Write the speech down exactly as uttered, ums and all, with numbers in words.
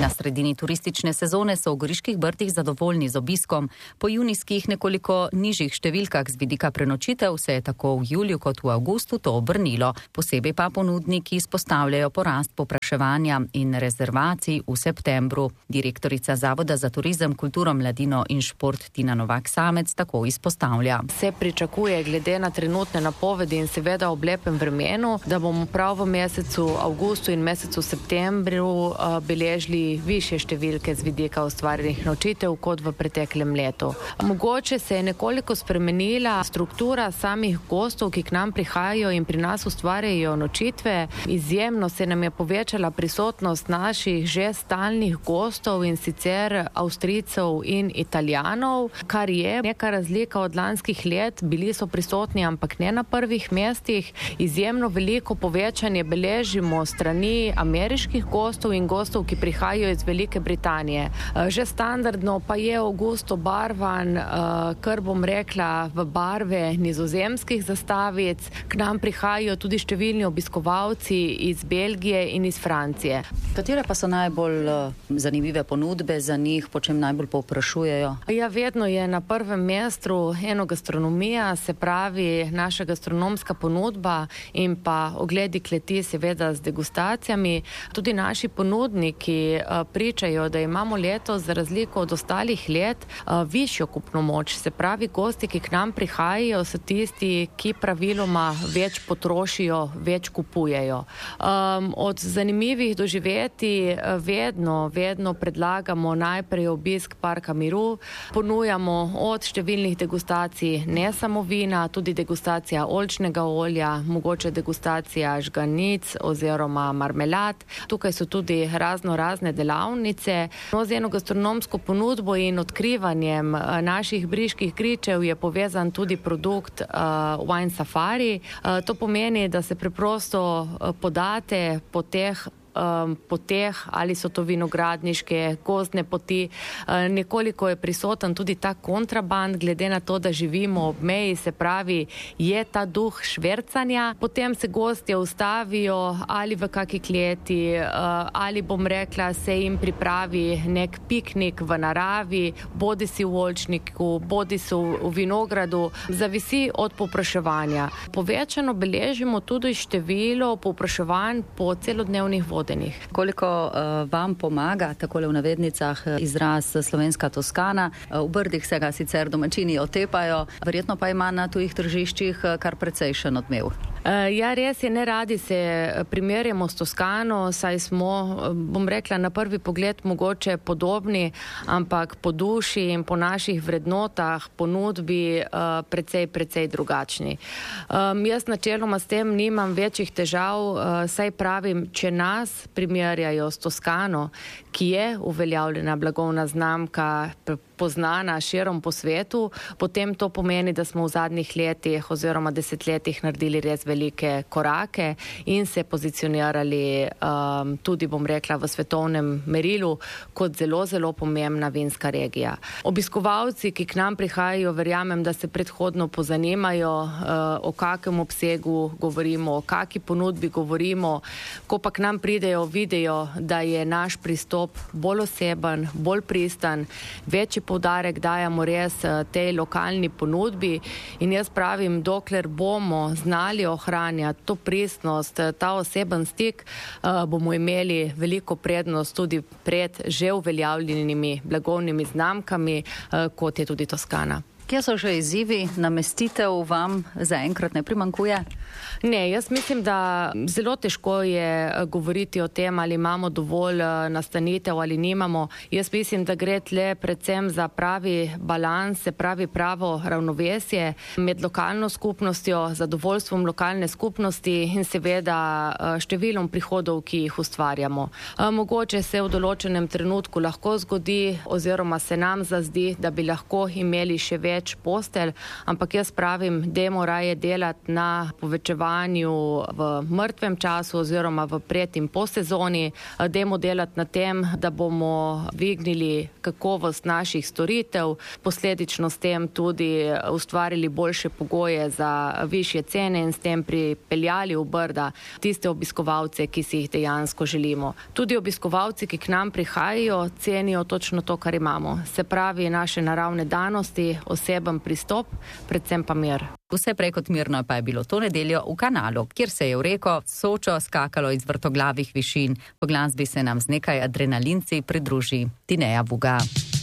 Na sredini turistične sezone so v Goriških Brdih zadovoljni z obiskom. Po junijskih nekoliko nižjih številkah z vidika prenočitev se je tako v juliju kot v avgustu to obrnilo. Posebej pa ponudniki izpostavljajo porast povpraševanja in rezervacij v septembru. Direktorica Zavoda za turizem, kulturo, mladino in šport Tina Novak Samec tako izpostavlja. Se pričakuje glede na trenutne napovedi in seveda ob lepem vremenu, da bomo prav v mesecu avgustu in mesecu septembru uh, beležili više številke z vidika ustvarjenih nočitev kot v preteklem letu. Mogoče se je nekoliko spremenila struktura samih gostov, ki k nam prihajajo in pri nas ustvarjajo nočitve. Izjemno se nam je povečala prisotnost naših že stalnih gostov in sicer Avstrijcev in Italijanov, kar je neka razlika od lanskih let. Bili so prisotni, ampak ne na prvih mestih. Izjemno veliko povečanje beležimo strani ameriških gostov in gostov, ki prihajajo iz Velike Britanije. Že standardno pa je avgust obarvan, kar bom rekla, v barve nizozemskih zastavic. K nam prihajajo tudi številni obiskovalci iz Belgije in iz Francije. Katere pa so najbolj zanimive ponudbe za njih, po čem najbolj povprašujejo? Ja, vedno je na prvem mestu enogastronomija, se pravi naša gastronomska ponudba in pa ogledi kleti seveda z degustacijami. Tudi naši ponudniki pričajo, da imamo letos za razliko od ostalih let višjo kupno moč. Se pravi, gosti, ki k nam prihajajo, so tisti, ki praviloma več potrošijo, več kupujejo. Um, od zanimivih doživeti vedno, vedno predlagamo najprej obisk Parka miru. Ponujamo od številnih degustacij ne samo vina, tudi degustacija oljčnega olja, mogoče degustacija žganic oziroma marmelad. Tukaj so tudi razno razne delavnice. No, z eno gastronomsko ponudbo in odkrivanjem naših briških gričev je povezan tudi produkt uh, Wine Safari. Uh, to pomeni, da se preprosto uh, podate po teh Um, poteh, ali so to vinogradniške, gozdne poti. Uh, nekoliko je prisoten tudi ta kontraband, glede na to, da živimo ob meji, se pravi, je ta duh švercanja. Potem se gostje ustavijo ali v kaki kleti, uh, ali bom rekla, se jim pripravi nek piknik v naravi, bodi si v oljčniku, bodi si v, v vinogradu, zavisi od povpraševanja. Povečano beležimo tudi število povpraševanj po celodnevnih vodah. Koliko uh, vam pomaga, takole v navednicah, izraz slovenska Toskana? Uh, v Brdih se ga sicer domačini otepajo, verjetno pa ima na tujih tržiščih kar precejšen odmev. Uh, ja, res je, ne radi se primerjamo s Toskano, saj smo, bom rekla, na prvi pogled mogoče podobni, ampak po duši in po naših vrednotah, ponudbi uh, precej, precej drugačni. Um, jaz načeloma s tem nimam večjih težav, uh, saj pravim, če nas primerjajo s Toskano, ki je uveljavljena blagovna znamka, poznana širom po svetu, potem to pomeni, da smo v zadnjih letih oziroma desetletjih naredili res velike korake in se pozicionirali um, tudi, bom rekla, v svetovnem merilu kot zelo, zelo pomembna vinska regija. Obiskovalci, ki k nam prihajajo, verjamem, da se predhodno pozanimajo, uh, o kakem obsegu govorimo, o kaki ponudbi govorimo, ko pa k nam pridejo, vidijo, da je naš pristop bolj oseben, bolj pristan, večji poudarek dajamo res tej lokalni ponudbi in jaz pravim, dokler bomo znali ohranjati to pristnost, ta oseben stik, bomo imeli veliko prednost tudi pred že uveljavljenimi blagovnimi znamkami, kot je tudi Toskana. Kje so že izzivi? Namestitev vam zaenkrat ne primanjkuje? Ne, jaz mislim, da zelo težko je govoriti o tem, ali imamo dovolj nastanitev ali nimamo. Jaz mislim, da gre tle predvsem za pravi balans, se pravi pravo ravnovesje med lokalno skupnostjo, zadovoljstvom lokalne skupnosti in seveda številom prihodov, ki jih ustvarjamo. Mogoče se v določenem trenutku lahko zgodi oziroma se nam zazdi, da bi lahko imeli še več več postelj, ampak jaz pravim, dajmo raje delati na povečevanju v mrtvem času oziroma v pred- in po sezoni, dajmo delati na tem, da bomo dvignili kakovost naših storitev, posledično s tem tudi ustvarili boljše pogoje za višje cene in s tem pripeljali v Brda tiste obiskovalce, ki si jih dejansko želimo. Tudi obiskovalci, ki k nam prihajajo, cenijo točno to, kar imamo. Se pravi, naše naravne danosti, oseben pristop, predvsem pa mir. Vse prej kot mirno pa je bilo to nedeljo v Kanalu, kjer se je v reko Sočo skakalo iz vrtoglavih višin. Po glasbi se nam z nekaj adrenalinci pridruži Tineja Vuga.